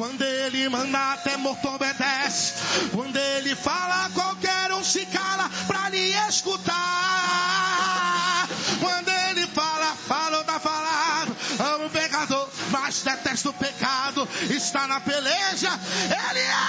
Quando ele manda, até morto obedece. Quando ele fala, qualquer um se cala pra lhe escutar. Quando ele fala, falou, tá falado. Amo o pecador, mas detesto o pecado. Está na peleja, ele é